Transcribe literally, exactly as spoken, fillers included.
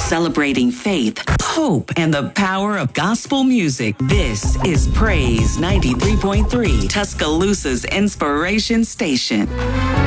celebrating faith, hope, and the power of gospel music. This is Praise ninety-three point three, Tuscaloosa's inspiration station.